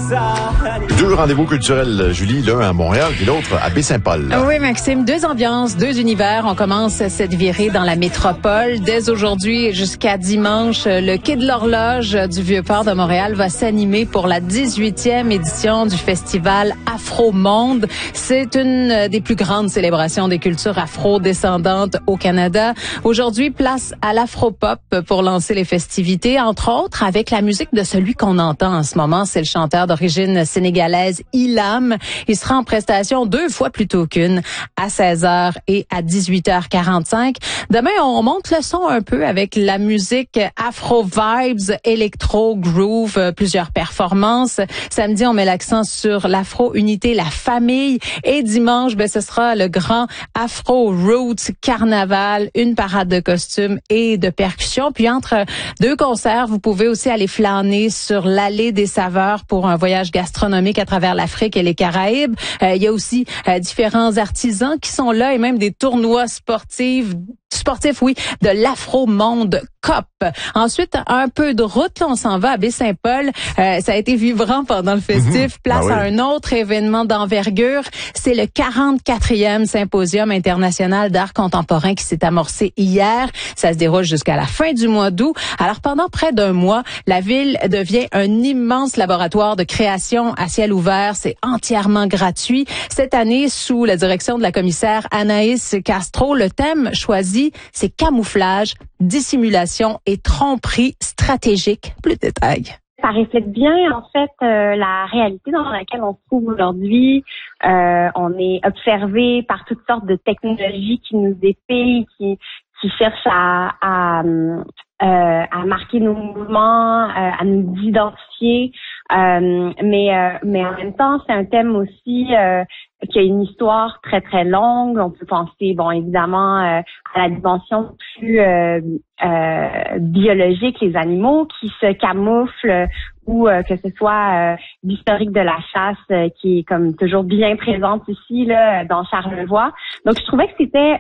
Deux rendez-vous culturels, Julie, l'un à Montréal puis l'autre à Baie-Saint-Paul. Oui, Maxime, deux ambiances, deux univers. On commence cette virée dans la métropole. Dès aujourd'hui jusqu'à dimanche, le quai de l'Horloge du Vieux-Port de Montréal va s'animer pour la 18e édition du festival Afro-Monde. C'est une des plus grandes célébrations des cultures afro-descendantes au Canada. Aujourd'hui, place à l'afro-pop pour lancer les festivités, entre autres avec la musique de celui qu'on entend en ce moment. C'est le chanteur d'origine sénégalaise Ilam. Il sera en prestation 2 fois plus tôt qu'une, à 16h et à 18h45. Demain, on monte le son un peu avec la musique afro-vibes, électro-groove, plusieurs performances. Samedi, on met l'accent sur l'afro-unité, la famille. Et dimanche, ce sera le grand afro-roots carnaval, une parade de costumes et de percussions. Puis entre deux concerts, vous pouvez aussi aller flâner sur l'allée des saveurs pour un voyage gastronomique à travers l'Afrique et les Caraïbes. Il y a aussi différents artisans qui sont là et même des tournois sportifs, de l'Afro-Monde Cup. Ensuite, un peu de route, là, on s'en va à Baie-Saint-Paul. Ça a été vibrant pendant le festif. Place à un autre événement d'envergure. C'est le 44e Symposium international d'art contemporain qui s'est amorcé hier. Ça se déroule jusqu'à la fin du mois d'août. Alors, pendant près d'un mois, la ville devient un immense laboratoire de création à ciel ouvert. C'est entièrement gratuit. Cette année, sous la direction de la commissaire Anaïs Castro, le thème choisi, c'est camouflage, dissimulation et tromperie stratégique. Plus de détails. Ça reflète bien, en fait, la réalité dans laquelle on se trouve aujourd'hui. On est observé par toutes sortes de technologies qui nous épient, qui cherchent à marquer nos mouvements, à nous identifier. Mais en même temps, c'est un thème aussi qui a une histoire très très longue. On peut penser, évidemment, à la dimension plus biologique, les animaux qui se camouflent, ou que ce soit l'historique de la chasse qui est comme toujours bien présente ici là dans Charlevoix. Donc je trouvais que c'était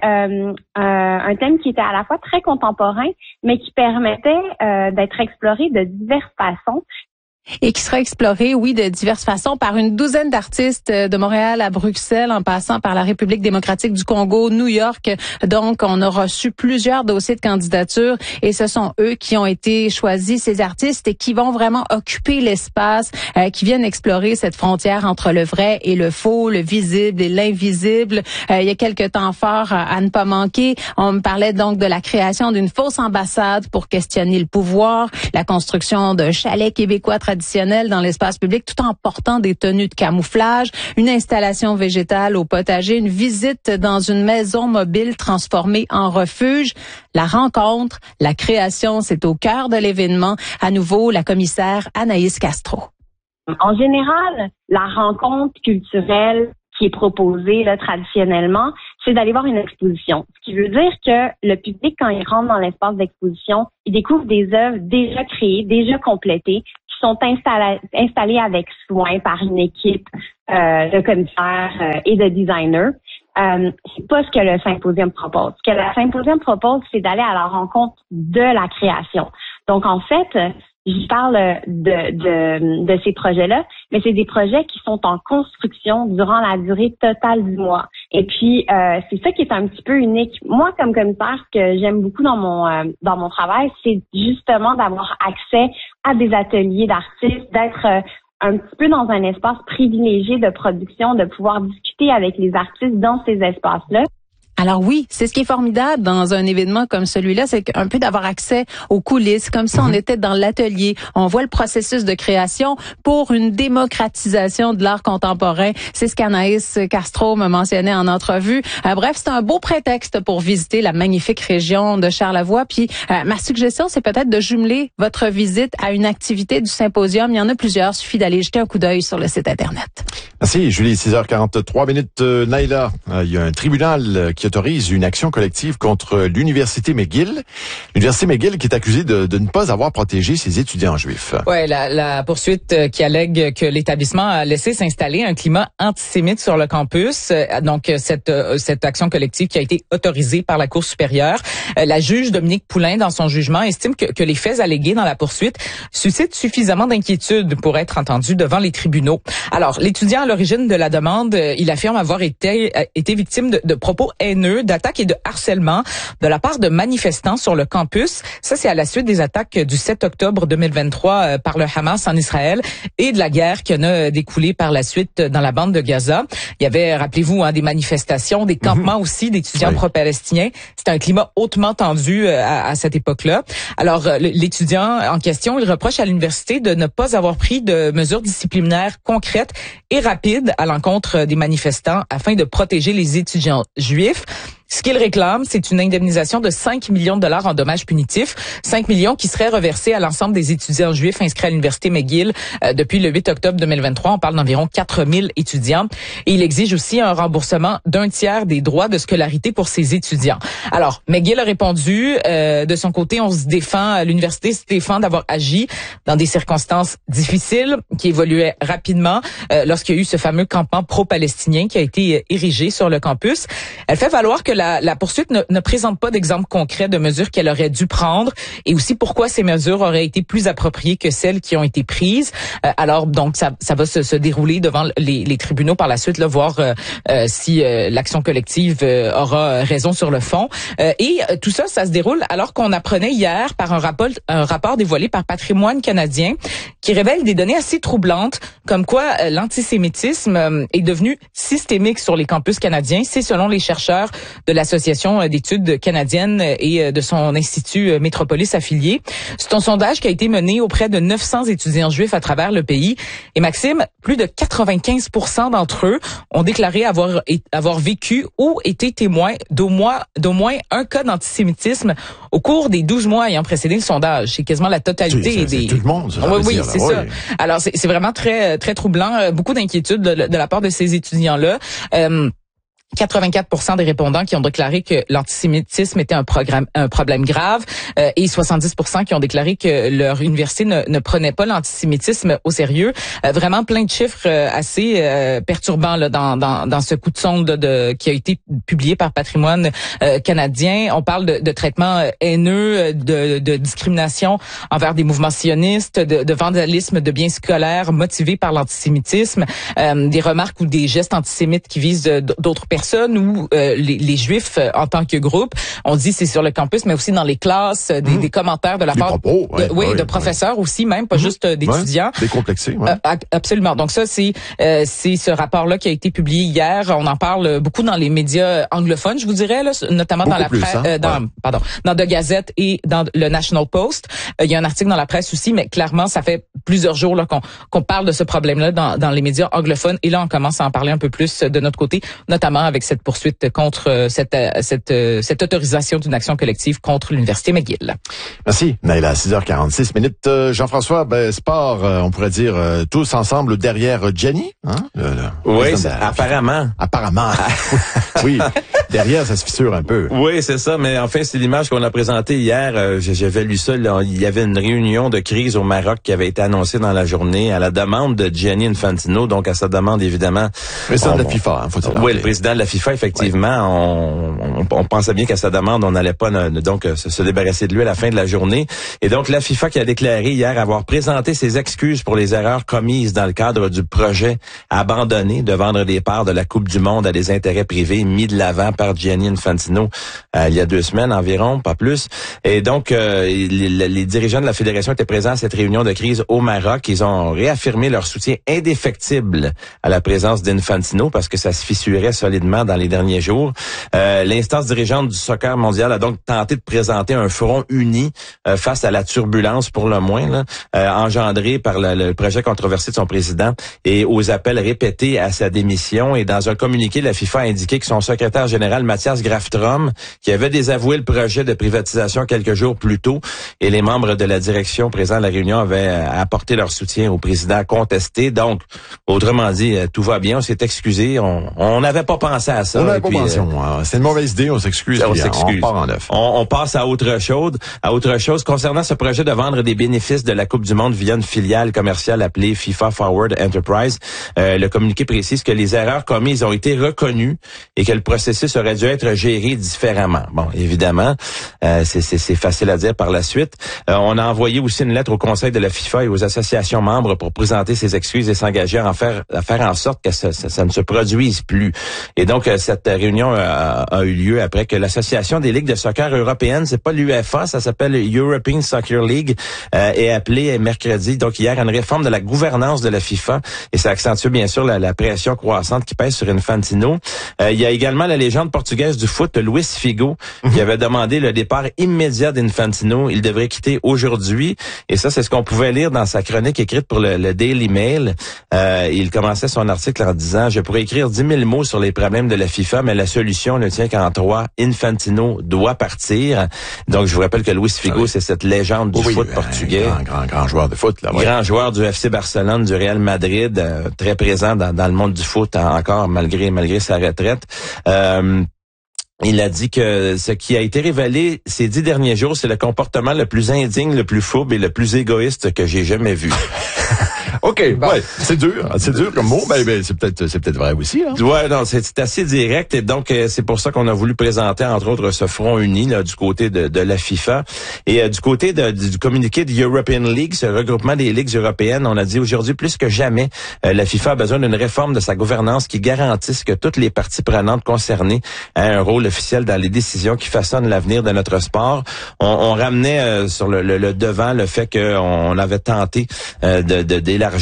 un thème qui était à la fois très contemporain, mais qui permettait d'être exploré de diverses façons. Et qui sera exploré, oui, de diverses façons par une douzaine d'artistes de Montréal à Bruxelles, en passant par la République démocratique du Congo, New York. Donc, on a reçu plusieurs dossiers de candidature et ce sont eux qui ont été choisis, ces artistes, et qui vont vraiment occuper l'espace, qui viennent explorer cette frontière entre le vrai et le faux, le visible et l'invisible. Il y a quelques temps forts à ne pas manquer. On me parlait donc de la création d'une fausse ambassade pour questionner le pouvoir, la construction d'un chalet québécois traditionnel dans l'espace public tout en portant des tenues de camouflage, une installation végétale au potager, une visite dans une maison mobile transformée en refuge. La rencontre, la création, c'est au cœur de l'événement. À nouveau, la commissaire Anaïs Castro. En général, la rencontre culturelle qui est proposée là, traditionnellement, c'est d'aller voir une exposition. Ce qui veut dire que le public, quand il rentre dans l'espace d'exposition, il découvre des œuvres déjà créées, déjà complétées, qui sont installées avec soin par une équipe de commissaires et de designers. C'est pas ce que le symposium propose. Ce que le symposium propose, c'est d'aller à la rencontre de la création. Donc, en fait, je parle de ces projets-là, mais c'est des projets qui sont en construction durant la durée totale du mois. Et puis, c'est ça qui est un petit peu unique. Moi, comme commissaire, ce que j'aime beaucoup dans mon travail, c'est justement d'avoir accès à des ateliers d'artistes, d'être un petit peu dans un espace privilégié de production, de pouvoir discuter avec les artistes dans ces espaces-là. Alors oui, c'est ce qui est formidable dans un événement comme celui-là, c'est un peu d'avoir accès aux coulisses. Comme ça, on était dans l'atelier, on voit le processus de création pour une démocratisation de l'art contemporain. C'est ce qu'Anaïs Castro me mentionnait en entrevue. Bref, c'est un beau prétexte pour visiter la magnifique région de Charlevoix. Puis ma suggestion, c'est peut-être de jumeler votre visite à une activité du symposium. Il y en a plusieurs, suffit d'aller jeter un coup d'œil sur le site Internet. Merci, Julie. 6h43 minutes. Naila, il y a un tribunal qui autorise une action collective contre l'Université McGill. L'Université McGill qui est accusée de ne pas avoir protégé ses étudiants juifs. Ouais, la poursuite qui allègue que l'établissement a laissé s'installer un climat antisémite sur le campus. Donc, cette action collective qui a été autorisée par la Cour supérieure. La juge Dominique Poulain, dans son jugement, estime que les faits allégués dans la poursuite suscitent suffisamment d'inquiétude pour être entendus devant les tribunaux. Alors, l'étudiant à l'origine de la demande, il affirme avoir été victime de propos haineux, d'attaques et de harcèlement de la part de manifestants sur le campus. Ça, c'est à la suite des attaques du 7 octobre 2023 par le Hamas en Israël et de la guerre qui en a découlé par la suite dans la bande de Gaza. Il y avait, rappelez-vous, des manifestations, des campements aussi d'étudiants pro-palestiniens. C'était un climat hautement tendu à cette époque-là. Alors, l'étudiant en question, il reproche à l'université de ne pas avoir pris de mesures disciplinaires concrètes et rapides à l'encontre des manifestants afin de protéger les étudiants juifs. Ce qu'il réclame, c'est une indemnisation de 5 millions de dollars en dommages punitifs. 5 millions qui seraient reversés à l'ensemble des étudiants juifs inscrits à l'Université McGill depuis le 8 octobre 2023. On parle d'environ 4000 étudiants. Et il exige aussi un remboursement d'un tiers des droits de scolarité pour ces étudiants. Alors, McGill a répondu, de son côté, l'université se défend d'avoir agi dans des circonstances difficiles qui évoluaient rapidement lorsqu'il y a eu ce fameux campement pro-palestinien qui a été érigé sur le campus. Elle fait valoir que la poursuite ne présente pas d'exemple concret de mesures qu'elle aurait dû prendre et aussi pourquoi ces mesures auraient été plus appropriées que celles qui ont été prises. Alors, donc, ça va se dérouler devant les tribunaux par la suite, là, voir si l'action collective aura raison sur le fond. Et tout ça se déroule alors qu'on apprenait hier par un rapport dévoilé par Patrimoine canadien qui révèle des données assez troublantes comme quoi l'antisémitisme est devenu systémique sur les campus canadiens. C'est selon les chercheurs de l'Association d'études canadiennes et de son institut Métropolis affilié. C'est un sondage qui a été mené auprès de 900 étudiants juifs à travers le pays. Et Maxime, plus de 95% d'entre eux ont déclaré avoir vécu ou été témoins d'au moins un cas d'antisémitisme au cours des 12 mois ayant précédé le sondage. C'est quasiment la totalité c'est tout le monde. Oui, c'est ça. Alors, c'est vraiment très, très troublant. Beaucoup d'inquiétude de la part de ces étudiants-là. 84% des répondants qui ont déclaré que l'antisémitisme était un problème grave et 70% qui ont déclaré que leur université ne prenait pas l'antisémitisme au sérieux. Vraiment plein de chiffres assez perturbants là, dans ce coup de sonde qui a été publié par Patrimoine canadien. On parle de traitements haineux, de discrimination envers des mouvements sionistes, de vandalisme de biens scolaires motivés par l'antisémitisme, des remarques ou des gestes antisémites qui visent d'autres personnes ou les Juifs en tant que groupe. On dit c'est sur le campus, mais aussi dans les classes, des commentaires de la part de professeurs aussi, même pas juste d'étudiants. Décomplexés. Absolument. Donc ça, c'est ce rapport-là qui a été publié hier. On en parle beaucoup dans les médias anglophones, je vous dirais, là, notamment beaucoup dans la presse, dans The Gazette et dans le National Post. Il y a un article dans la presse aussi, mais clairement, ça fait plusieurs jours là qu'on parle de ce problème-là dans les médias anglophones. Et là, on commence à en parler un peu plus de notre côté, notamment avec cette poursuite contre cette autorisation d'une action collective contre l'Université McGill. Merci, Naila. 6h46 minutes. Jean-François, sport, on pourrait dire tous ensemble derrière Gianni, hein? Oui, apparemment. Apparemment. Oui, derrière, ça se fissure un peu. Oui, c'est ça, mais enfin, c'est l'image qu'on a présentée hier. J'avais lu ça, là, il y avait une réunion de crise au Maroc qui avait été annoncée dans la journée à la demande de Gianni Infantino, donc à sa demande, évidemment. Le président de la FIFA, hein, faut-il oui, le président de la FIFA, effectivement, on pensait bien qu'à sa demande, on n'allait pas donc se débarrasser de lui à la fin de la journée. Et donc, la FIFA qui a déclaré hier avoir présenté ses excuses pour les erreurs commises dans le cadre du projet abandonné de vendre des parts de la Coupe du Monde à des intérêts privés mis de l'avant par Gianni Infantino il y a 2 semaines environ, pas plus. Et donc, les dirigeants de la fédération étaient présents à cette réunion de crise au Maroc. Ils ont réaffirmé leur soutien indéfectible à la présence d'Infantino parce que ça se fissurait solidement rapidement dans les derniers jours. L'instance dirigeante du soccer mondial a donc tenté de présenter un front uni face à la turbulence, pour le moins, là, engendrée par le projet controversé de son président et aux appels répétés à sa démission. Et dans un communiqué, la FIFA a indiqué que son secrétaire général, Mathias Grafstrom, qui avait désavoué le projet de privatisation quelques jours plus tôt, et les membres de la direction présents à la réunion avaient apporté leur soutien au président contesté. Donc, autrement dit, tout va bien, on s'est excusé, on n'avait pas pensé à ça. On n'avait pas pensé, c'est une mauvaise idée, on s'excuse. On part en neuf. On passe à autre chose. Concernant ce projet de vendre des bénéfices de la Coupe du Monde via une filiale commerciale appelée FIFA Forward Enterprise, le communiqué précise que les erreurs commises ont été reconnues et que le processus aurait dû être géré différemment. Bon, évidemment, c'est facile à dire par la suite. On a envoyé aussi une lettre au conseil de la FIFA et aux associations membres pour présenter ses excuses et s'engager à faire en sorte que ça ne se produise plus. Et donc, cette réunion a eu lieu après que l'association des ligues de soccer européennes, c'est pas l'UEFA, ça s'appelle European Soccer League, est appelée mercredi, donc hier, à une réforme de la gouvernance de la FIFA. Et ça accentue bien sûr la pression croissante qui pèse sur Infantino. Il y a également la légende portugaise du foot, Luis Figo, qui avait demandé le départ immédiat d'Infantino. Il devrait quitter aujourd'hui. Et ça, c'est ce qu'on pouvait lire dans sa chronique écrite pour le Daily Mail. Il commençait son article en disant « Je pourrais écrire 10 000 mots sur les problèmes de la FIFA, mais la solution ne tient qu'en 3. Infantino doit partir. » Donc, je vous rappelle que Luis Figo, c'est cette légende du foot portugais. Grand joueur de foot. Là, grand joueur du FC Barcelone, du Real Madrid, très présent dans le monde du foot encore, malgré sa retraite. Il a dit que ce qui a été révélé ces 10 derniers jours, c'est le comportement le plus indigne, le plus fourbe et le plus égoïste que j'ai jamais vu. OK, bon. Ouais, c'est dur comme mot, ben c'est peut-être vrai aussi, hein. Ouais, non, c'est assez direct et donc c'est pour ça qu'on a voulu présenter entre autres ce front uni là du côté de la FIFA et du côté du communiqué de European League, ce regroupement des ligues européennes, on a dit aujourd'hui plus que jamais la FIFA a besoin d'une réforme de sa gouvernance qui garantisse que toutes les parties prenantes concernées aient un rôle officiel dans les décisions qui façonnent l'avenir de notre sport. On ramenait sur le devant le fait qu'on avait tenté d'élargir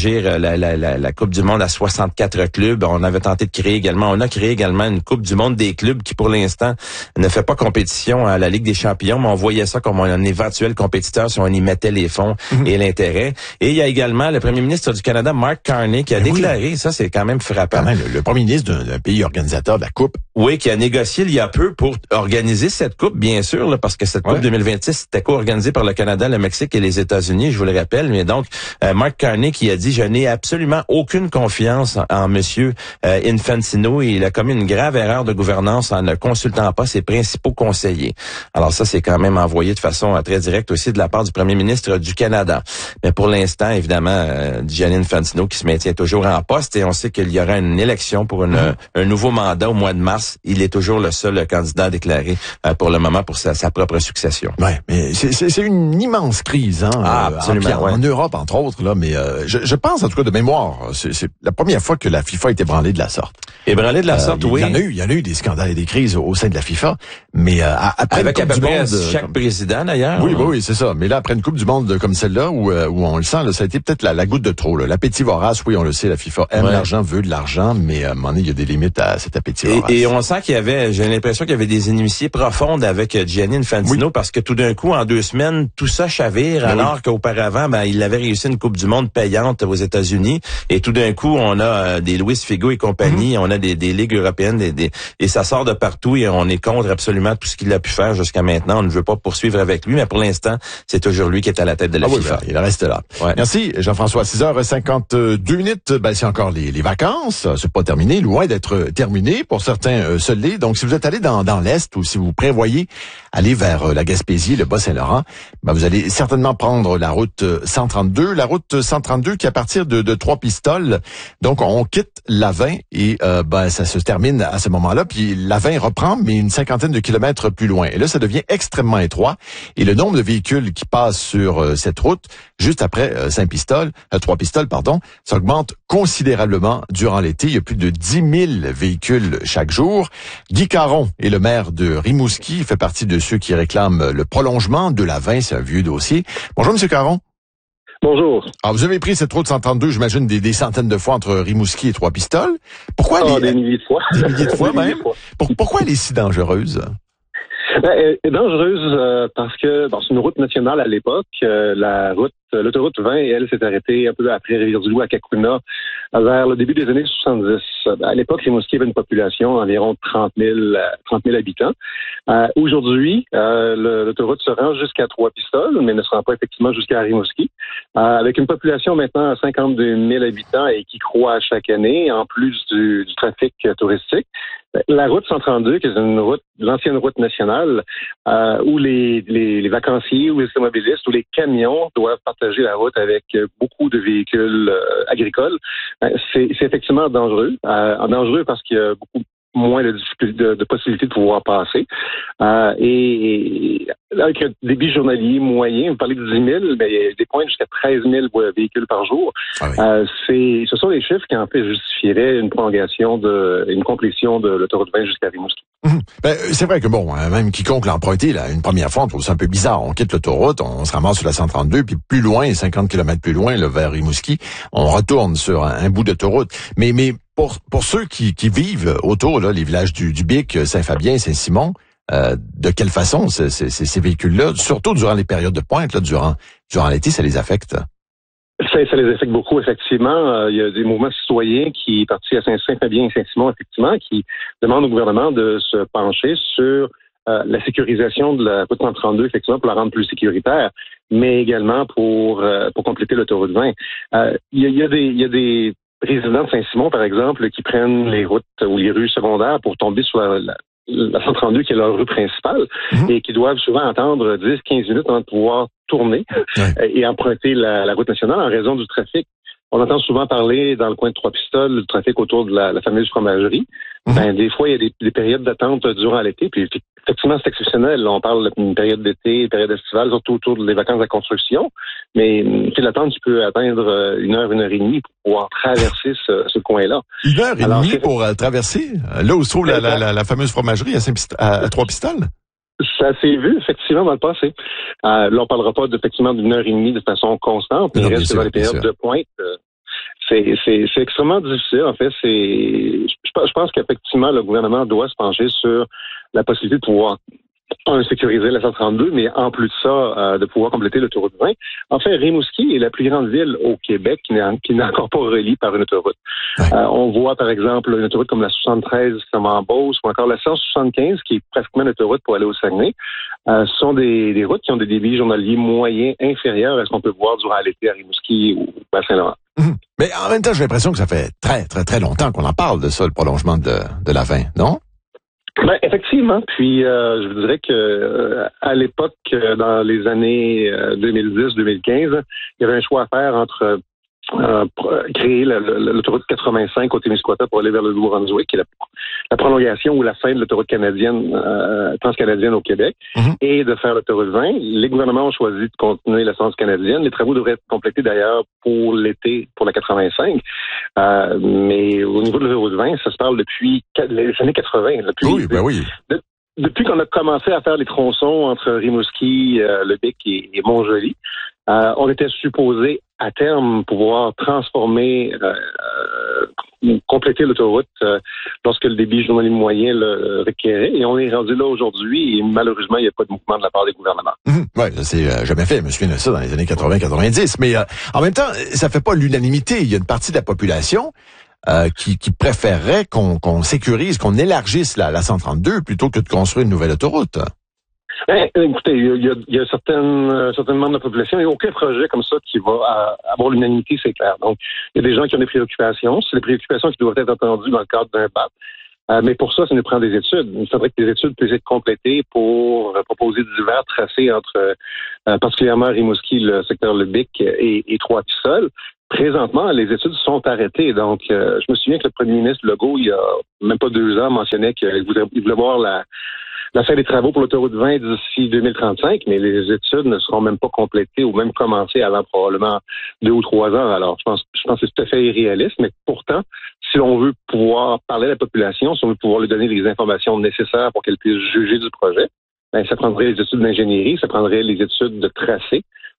la Coupe du Monde à 64 clubs. On a créé également une Coupe du Monde des clubs qui, pour l'instant, ne fait pas compétition à la Ligue des champions, mais on voyait ça comme un éventuel compétiteur si on y mettait les fonds et l'intérêt. Et il y a également le premier ministre du Canada, Mark Carney, qui a déclaré, ça c'est quand même frappant. Quand même, le premier ministre d'un pays organisateur de la Coupe. Oui, qui a négocié il y a peu pour organiser cette Coupe, bien sûr, là, parce que cette Coupe 2026 était co-organisée par le Canada, le Mexique et les États-Unis, je vous le rappelle. Mais donc, Mark Carney qui a dit « Je n'ai absolument aucune confiance en monsieur Infantino et il a commis une grave erreur de gouvernance en ne consultant pas ses principaux conseillers. » Alors ça, c'est quand même envoyé de façon très directe aussi de la part du premier ministre du Canada. Mais pour l'instant, évidemment, Gianni Infantino qui se maintient toujours en poste et on sait qu'il y aura une élection pour un nouveau mandat au mois de mars. Il est toujours le seul candidat déclaré pour le moment pour sa propre succession. Ouais, mais c'est une immense crise, hein. Absolument. En Europe, entre autres, là, mais je pense, en tout cas, de mémoire, c'est la première fois que la FIFA a été ébranlée de la sorte. Ébranlée de la sorte, oui. Il y en a eu des scandales et des crises au sein de la FIFA, mais après avec une Coupe à peu du près Monde, chaque président, d'ailleurs. Oui, c'est ça. Mais là, après une Coupe du Monde comme celle-là, où on le sent, là, ça a été peut-être la goutte de trop. L'appétit vorace, oui, on le sait, la FIFA aime l'argent, veut de l'argent, mais à un moment donné, il y a des limites à cet appétit vorace. Et on sent j'ai l'impression qu'il y avait des inimitiés profondes avec Gianni Infantino, parce que tout d'un coup, en 2 semaines, tout ça chavire, alors qu'auparavant, il avait réussi une Coupe du Monde payante aux États-Unis. Et tout d'un coup, on a des Luis Figo et compagnie, on a des ligues européennes, et ça sort de partout et on est contre absolument tout ce qu'il a pu faire jusqu'à maintenant. On ne veut pas poursuivre avec lui, mais pour l'instant, c'est toujours lui qui est à la tête de la FIFA. Oui, il reste là. Ouais. Merci, Jean-François. 6h52. C'est encore les vacances. C'est pas terminé, loin d'être terminé. Pour certains, se l'est. Donc, si vous êtes allé dans l'Est ou si vous prévoyez aller vers la Gaspésie, le Bas-Saint-Laurent, vous allez certainement prendre la route 132. La route 132 qui, à partir de Trois-Pistoles, donc on quitte l'Avin et ça se termine à ce moment-là. Puis l'Avin reprend, mais une 50aine de kilomètres plus loin. Et là, ça devient extrêmement étroit. Et le nombre de véhicules qui passent sur cette route, juste après Trois-Pistoles, ça augmente considérablement durant l'été. Il y a plus de 10 000 véhicules chaque jour. Guy Caron est le maire de Rimouski. Il fait partie de ceux qui réclament le prolongement de l'Avin. C'est un vieux dossier. Bonjour, Monsieur Caron. Bonjour. Alors, vous avez pris cette route 132, j'imagine, des centaines de fois entre Rimouski et Trois-Pistoles. Pourquoi Des milliers de fois. Des milliers de fois même? Pourquoi elle est si dangereuse? Elle est dangereuse parce que c'est une route nationale à l'époque. L'autoroute 20, elle s'est arrêtée un peu après Rivière-du-Loup à Cacouna vers le début des années 70. À l'époque, Rimouski avait une population d'environ 30 000 habitants. Aujourd'hui, l'autoroute se rend jusqu'à Trois-Pistoles, mais ne se rend pas effectivement jusqu'à Rimouski. Avec une population maintenant à 52 000 habitants et qui croît chaque année, en plus du trafic touristique. La route 132, qui est l'ancienne route nationale, où les vacanciers ou les automobilistes ou les camions doivent partager la route avec beaucoup de véhicules agricoles, c'est effectivement dangereux. Dangereux parce qu'il y a beaucoup moins de possibilités de pouvoir passer. Et avec un débit journalier moyen, vous parlez de 10 000, mais il y a des points jusqu'à 13 000 véhicules par jour. Ah oui. Ce sont les chiffres qui en fait justifieraient une prolongation une complétion de l'autoroute 20 jusqu'à Rimouski. C'est vrai que même quiconque l'a emprunté une première fois, on trouve ça un peu bizarre. On quitte l'autoroute, on se ramasse sur la 132, puis plus loin, 50 km plus loin, vers Rimouski, on retourne sur un bout d'autoroute. Mais pour ceux qui vivent autour, les villages du Bic, Saint-Fabien, Saint-Simon, de quelle façon ces véhicules-là, surtout durant les périodes de pointe, durant l'été, ça les affecte? Ça les affecte beaucoup, effectivement. Il y a des mouvements citoyens qui, partis à Saint-Fabien et Saint-Simon, effectivement, qui demandent au gouvernement de se pencher sur la sécurisation de la route 132, effectivement, pour la rendre plus sécuritaire, mais également pour compléter l'autoroute 20. Il y a des résidents de Saint-Simon, par exemple, qui prennent les routes ou les rues secondaires pour tomber sur la 132, qui est leur rue principale, et qui doivent souvent attendre 10-15 minutes avant de pouvoir tourner et emprunter la route nationale en raison du trafic. On entend souvent parler dans le coin de Trois-Pistoles du trafic autour de la fameuse fromagerie. Des fois, il y a des périodes d'attente durant l'été, puis effectivement, c'est exceptionnel. On parle d'une période d'été, période estivale, surtout autour des vacances de construction, mais c'est l'attente qui peut atteindre 1 heure, 1 heure et demie pour pouvoir traverser ce coin-là. 1 heure et demie pour traverser? Là où se trouve la fameuse fromagerie à Trois-Pistoles? Ça s'est vu, effectivement, dans le passé. Là, on parlera pas effectivement d'1 heure et demie de façon constante, mais il reste dans les périodes de pointe. C'est extrêmement difficile. En fait, je pense qu'effectivement, le gouvernement doit se pencher sur la possibilité de pouvoir sécuriser la 132, mais en plus de ça, de pouvoir compléter l'autoroute 20. En fait, Rimouski est la plus grande ville au Québec qui n'est encore pas reliée par une autoroute. On voit, par exemple, une autoroute comme la 73 qui s'en va en Beauce, ou encore la 175 qui est pratiquement une autoroute pour aller au Saguenay. Ce sont des routes qui ont des débits journaliers moyens inférieurs à ce qu'on peut voir durant l'été à Rimouski ou à Saint-Laurent. Mais en même temps, j'ai l'impression que ça fait très, très, très longtemps qu'on en parle de ça, le prolongement de la 20, non? Effectivement. Puis je vous dirais que à l'époque, dans les années 2010-2015, il y avait un choix à faire entre créer l'autoroute 85 au Témiscouata pour aller vers le Nouveau-Brunswick, qui est la prolongation ou la fin de l'autoroute canadienne, transcanadienne au Québec, et de faire l'autoroute 20. Les gouvernements ont choisi de continuer la transcanadienne. Les travaux devraient être complétés d'ailleurs pour l'été, pour la 85. Mais au niveau de l'autoroute 20, ça se parle depuis les années 80. Depuis qu'on a commencé à faire les tronçons entre Rimouski, Le Bic et Montjoly, on était supposé à terme pouvoir transformer, compléter l'autoroute lorsque le débit journalier moyen le requérait. Et on est rendu là aujourd'hui et malheureusement, il n'y a pas de mouvement de la part des gouvernements. Oui, ça c'est jamais fait. Je me souviens de ça dans les années 80-90. Mais en même temps, ça fait pas l'unanimité. Il y a une partie de la population qui préférerait qu'on sécurise, qu'on élargisse la 132 plutôt que de construire une nouvelle autoroute. Écoutez, il y a certains membres de la population, il n'y a aucun projet comme ça qui va avoir l'unanimité, c'est clair. Donc, il y a des gens qui ont des préoccupations. C'est des préoccupations qui doivent être entendues dans le cadre d'un BAP. Mais pour ça nous prend des études. Il faudrait que les études puissent être complétées pour proposer divers tracés entre particulièrement Rimouski, le secteur Le Bic et Trois-Pistoles. Présentement, les études sont arrêtées. Donc, je me souviens que le premier ministre Legault, il y a même pas 2 ans, mentionnait qu'il voulait voir la fin des travaux pour l'autoroute 20 d'ici 2035, mais les études ne seront même pas complétées ou même commencées avant probablement 2 ou 3 ans. Alors, je pense que c'est tout à fait irréaliste, mais pourtant, si on veut pouvoir parler à la population, si on veut pouvoir lui donner les informations nécessaires pour qu'elle puisse juger du projet, ça prendrait les études d'ingénierie, ça prendrait les études de tracé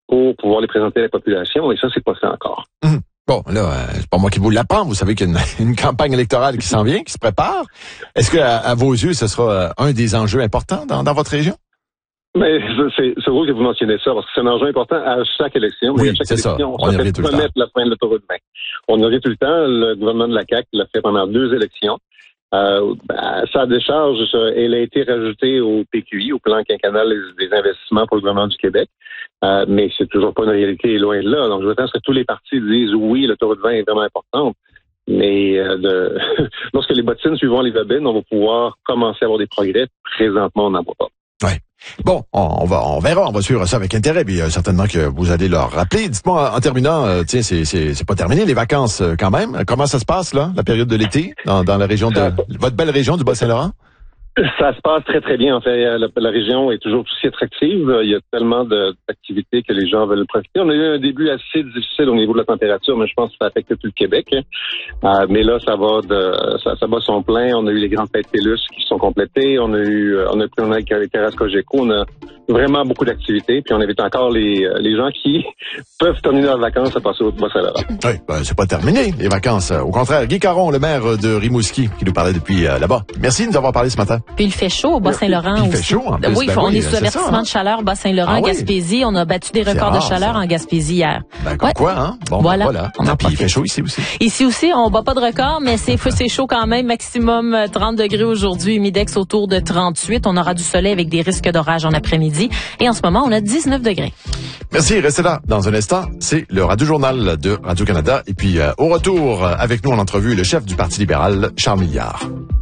pour pouvoir les présenter à la population, et ça, c'est pas fait encore. Bon, là, c'est pas moi qui vous l'apprends. Vous savez qu'il y a une campagne électorale qui s'en vient, qui se prépare. Est-ce que, à vos yeux, ce sera un des enjeux importants dans votre région? Mais c'est drôle que vous mentionnez ça, parce que c'est un enjeu important à chaque élection. Oui, à chaque c'est élection, ça. On y revient tout le temps. La fin de l'autoroute 20. On y revient tout le temps. Le gouvernement de la CAQ l'a fait pendant 2 élections. Sa décharge, elle a été rajoutée au PQI, au plan quinquennal des investissements pour le gouvernement du Québec. Mais c'est toujours pas une réalité loin de là. Donc, je pense que tous les partis disent oui, l'autoroute 20 est vraiment importante. Mais lorsque les bottines suivront les bobines, on va pouvoir commencer à avoir des progrès. Présentement, on n'en voit pas. Ouais. Bon, on verra, on va suivre ça avec intérêt, puis certainement que vous allez leur rappeler. Dites-moi, en terminant, tiens, c'est pas terminé, les vacances quand même. Comment ça se passe, là, la période de l'été, dans la région de votre belle région du Bas-Saint-Laurent? Ça se passe très, très bien. En fait, la région est toujours aussi attractive. Il y a tellement d'activités que les gens veulent profiter. On a eu un début assez difficile au niveau de la température, mais je pense que ça affecte tout le Québec. Mais là, ça bat son plein. On a eu les grandes fêtes TELUS qui sont complétées. On a avec les terrasses Cogeco. On a vraiment beaucoup d'activités. Puis on invite encore les gens qui peuvent terminer leurs vacances à passer au Bas-Saint-Laurent. Oui, c'est pas terminé, les vacances. Au contraire, Guy Caron, le maire de Rimouski, qui nous parlait depuis là-bas. Merci de nous avoir parlé ce matin. Puis il fait chaud au Bas-Saint-Laurent aussi. Il fait chaud en plus. Oui, on est sous avertissement de chaleur Bas-Saint-Laurent, Gaspésie. On a battu des records de chaleur en Gaspésie hier. Ben, comme quoi, hein? Bon, voilà. Puis il fait chaud ici aussi. Ici aussi, on bat pas de record, mais c'est chaud quand même. Maximum 30 degrés aujourd'hui. Humidex autour de 38. On aura du soleil avec des risques d'orage en après-midi. Et en ce moment, on a 19 degrés. Merci, restez là. Dans un instant, c'est le Radio-Journal de Radio-Canada. Et puis, au retour, avec nous en entrevue, le chef du Parti libéral, Charles Milliard.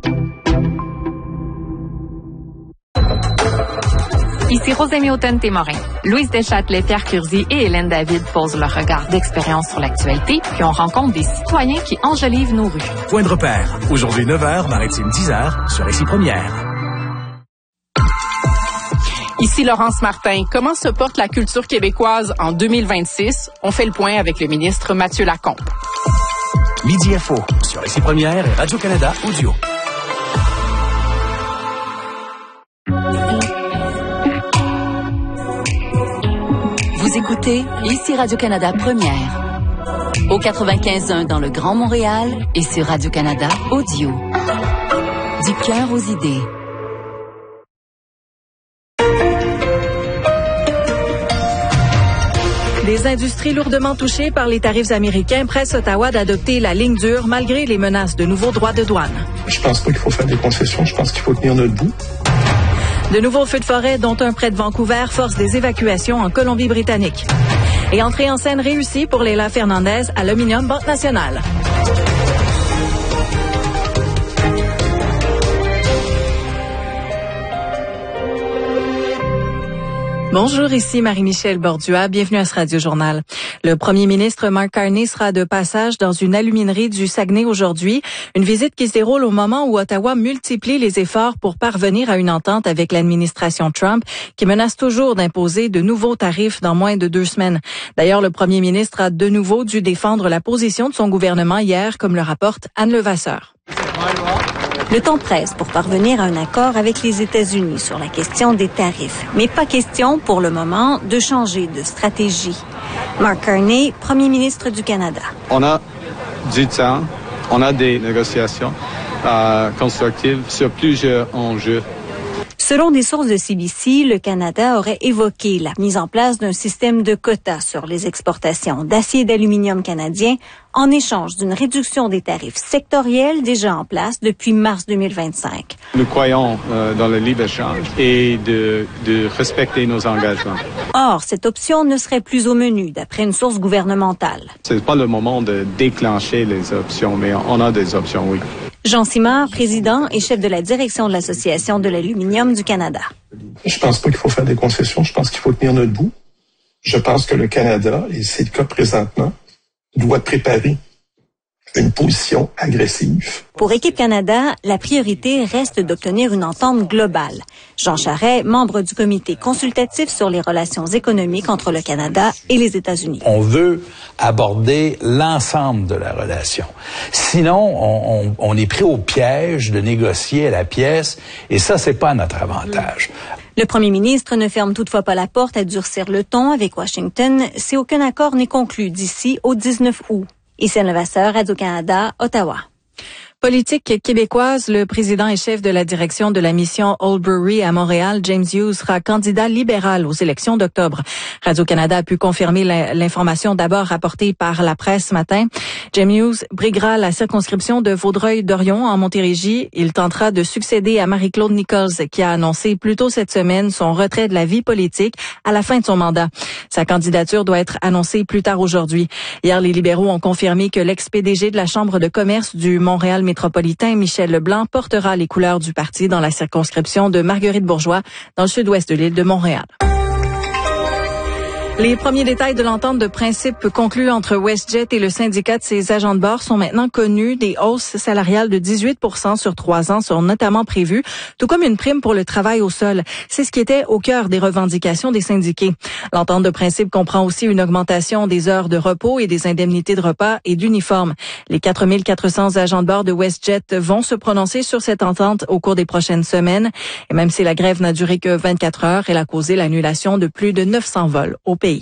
Ici Rosémie Automne-Témorin. Louise Deschâtelet, Pierre Curzi et Hélène David posent leur regard d'expérience sur l'actualité, puis on rencontre des citoyens qui enjolivent nos rues. Point de repère. Aujourd'hui 9h, Maritime 10h, sur Récit Première. Ici Laurence Martin. Comment se porte la culture québécoise en 2026? On fait le point avec le ministre Mathieu Lacombe. Midi Info, sur Récit Première et Radio-Canada Audio. Vous écoutez ici Radio-Canada Première. Au 95.1 dans le Grand Montréal et sur Radio-Canada Audio. Du cœur aux idées. Les industries lourdement touchées par les tarifs américains pressent Ottawa d'adopter la ligne dure malgré les menaces de nouveaux droits de douane. Je pense pas qu'il faut faire des concessions. Je pense qu'il faut tenir notre bout. De nouveaux feux de forêt, dont un près de Vancouver, forcent des évacuations en Colombie-Britannique. Et entrée en scène réussie pour Leila Fernandez à l'Aluminium Banque Nationale. Bonjour, ici Marie-Michel Bordua. Bienvenue à ce Radio-Journal. Le premier ministre Mark Carney sera de passage dans une aluminerie du Saguenay aujourd'hui. Une visite qui se déroule au moment où Ottawa multiplie les efforts pour parvenir à une entente avec l'administration Trump, qui menace toujours d'imposer de nouveaux tarifs dans moins de 2 semaines. D'ailleurs, le premier ministre a de nouveau dû défendre la position de son gouvernement hier, comme le rapporte Anne Levasseur. Le temps presse pour parvenir à un accord avec les États-Unis sur la question des tarifs. Mais pas question, pour le moment, de changer de stratégie. Mark Carney, premier ministre du Canada. On a du temps, on a des négociations constructives sur plusieurs enjeux. Selon des sources de CBC, le Canada aurait évoqué la mise en place d'un système de quotas sur les exportations d'acier et d'aluminium canadien en échange d'une réduction des tarifs sectoriels déjà en place depuis mars 2025. Nous croyons dans le libre-échange et de respecter nos engagements. Or, cette option ne serait plus au menu, d'après une source gouvernementale. C'est pas le moment de déclencher les options, mais on a des options, oui. Jean Simard, président et chef de la direction de l'Association de l'aluminium du Canada. Je pense pas qu'il faut faire des concessions. Je pense qu'il faut tenir notre bout. Je pense que le Canada, et c'est le cas présentement, doit préparer une position agressive. Pour Équipe Canada, la priorité reste d'obtenir une entente globale. Jean Charest, membre du comité consultatif sur les relations économiques entre le Canada et les États-Unis. On veut aborder l'ensemble de la relation. Sinon, on est pris au piège de négocier à la pièce, et ça, c'est pas à notre avantage. Le premier ministre ne ferme toutefois pas la porte à durcir le ton avec Washington si aucun accord n'est conclu d'ici au 19 août. Ici Anne Levasseur, Radio-Canada, Ottawa. Politique québécoise, le président et chef de la direction de la mission Albury à Montréal, James Hughes, sera candidat libéral aux élections d'octobre. Radio-Canada a pu confirmer l'information d'abord rapportée par la presse ce matin. James Hughes briguera la circonscription de Vaudreuil-Dorion en Montérégie. Il tentera de succéder à Marie-Claude Nichols, qui a annoncé plus tôt cette semaine son retrait de la vie politique à la fin de son mandat. Sa candidature doit être annoncée plus tard aujourd'hui. Hier, les libéraux ont confirmé que l'ex-PDG de la Chambre de commerce du Montréal métropolitain, Michel Leblanc, portera les couleurs du parti dans la circonscription de Marguerite-Bourgeois, dans le sud-ouest de l'île de Montréal. Les premiers détails de l'entente de principe conclue entre WestJet et le syndicat de ses agents de bord sont maintenant connus. Des hausses salariales de 18% sur 3 ans sont notamment prévues, tout comme une prime pour le travail au sol. C'est ce qui était au cœur des revendications des syndiqués. L'entente de principe comprend aussi une augmentation des heures de repos et des indemnités de repas et d'uniformes. Les 4400 agents de bord de WestJet vont se prononcer sur cette entente au cours des prochaines semaines. Et même si la grève n'a duré que 24 heures, elle a causé l'annulation de plus de 900 vols au pays.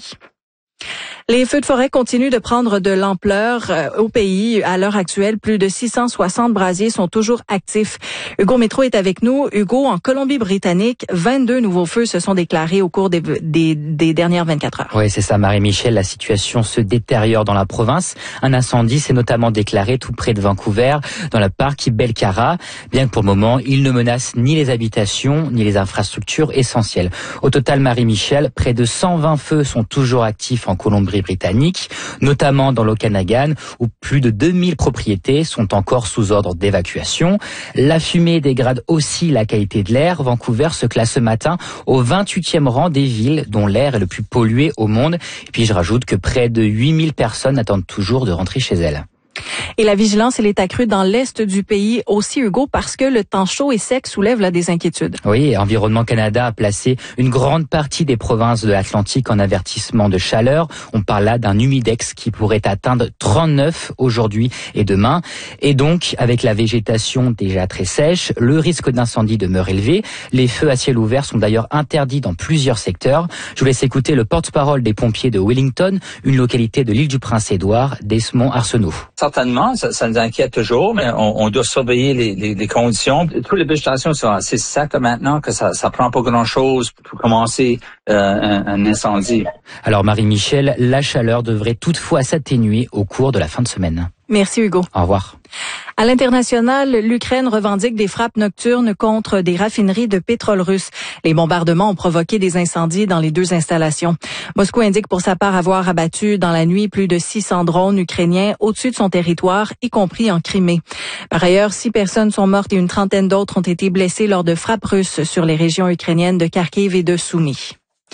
Les feux de forêt continuent de prendre de l'ampleur au pays. À l'heure actuelle, plus de 660 brasiers sont toujours actifs. Hugo Métro est avec nous. Hugo, en Colombie-Britannique, 22 nouveaux feux se sont déclarés au cours des dernières 24 heures. Oui, c'est ça, Marie-Michel. La situation se détériore dans la province. Un incendie s'est notamment déclaré tout près de Vancouver, dans le parc Belcara, bien que pour le moment, il ne menace ni les habitations, ni les infrastructures essentielles. Au total, Marie-Michel, près de 120 feux sont toujours actifs en Colombie-Britannique, notamment dans l'Okanagan, où plus de 2000 propriétés sont encore sous ordre d'évacuation. La fumée dégrade aussi la qualité de l'air. Vancouver se classe ce matin au 28e rang des villes dont l'air est le plus pollué au monde. Et puis je rajoute que près de 8000 personnes attendent toujours de rentrer chez elles. Et la vigilance, elle est accrue dans l'est du pays aussi, Hugo, parce que le temps chaud et sec soulève là des inquiétudes. Oui, Environnement Canada a placé une grande partie des provinces de l'Atlantique en avertissement de chaleur. On parle là d'un humidex qui pourrait atteindre 39 aujourd'hui et demain. Et donc, avec la végétation déjà très sèche, le risque d'incendie demeure élevé. Les feux à ciel ouvert sont d'ailleurs interdits dans plusieurs secteurs. Je vous laisse écouter le porte-parole des pompiers de Wellington, une localité de l'île du Prince-Édouard, Desmond Arsenault. Certainement, ça nous inquiète toujours, mais on doit surveiller les conditions. Toutes les végétations sont assez secs maintenant que ça prend pas grand-chose pour commencer un incendie. Alors Marie-Michel, la chaleur devrait toutefois s'atténuer au cours de la fin de semaine. Merci Hugo. Au revoir. À l'international, l'Ukraine revendique des frappes nocturnes contre des raffineries de pétrole russe. Les bombardements ont provoqué des incendies dans les 2 installations. Moscou indique pour sa part avoir abattu dans la nuit plus de 600 drones ukrainiens au-dessus de son territoire, y compris en Crimée. Par ailleurs, 6 personnes sont mortes et une trentaine d'autres ont été blessées lors de frappes russes sur les régions ukrainiennes de Kharkiv et de Soumy.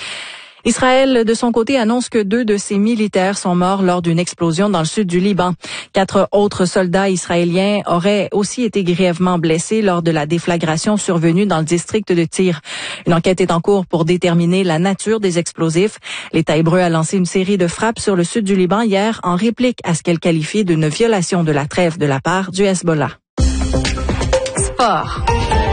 Israël, de son côté, annonce que 2 de ses militaires sont morts lors d'une explosion dans le sud du Liban. 4 autres soldats israéliens auraient aussi été grièvement blessés lors de la déflagration survenue dans le district de Tyr. Une enquête est en cours pour déterminer la nature des explosifs. L'État hébreu a lancé une série de frappes sur le sud du Liban hier en réplique à ce qu'elle qualifie d'une violation de la trêve de la part du Hezbollah. Sport.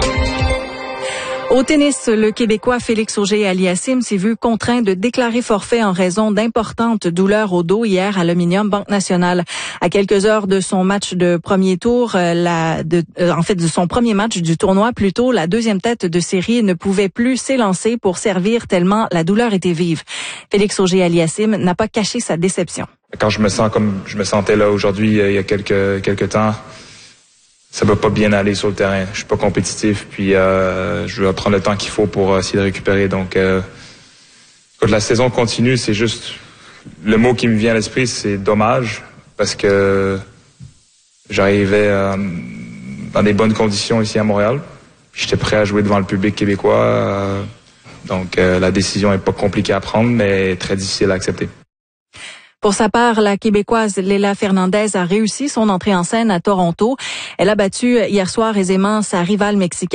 Au tennis, le Québécois Félix Auger-Aliassime s'est vu contraint de déclarer forfait en raison d'importantes douleurs au dos hier à l'Aluminium Banque Nationale. À quelques heures de son match de premier tour, de son premier match du tournoi, plutôt, la deuxième tête de série ne pouvait plus s'élancer pour servir tellement la douleur était vive. Félix Auger-Aliassime n'a pas caché sa déception. Quand je me sens comme je me sentais là aujourd'hui, il y a quelques temps, ça va pas bien aller sur le terrain. Je suis pas compétitif, puis je vais prendre le temps qu'il faut pour essayer de récupérer. Donc, quand la saison continue, c'est juste le mot qui me vient à l'esprit, c'est dommage, parce que j'arrivais dans des bonnes conditions ici à Montréal. J'étais prêt à jouer devant le public québécois. Donc, la décision est pas compliquée à prendre, mais très difficile à accepter. Pour sa part, la Québécoise Léla Fernandez a réussi son entrée en scène à Toronto. Elle a battu hier soir aisément sa rivale mexicaine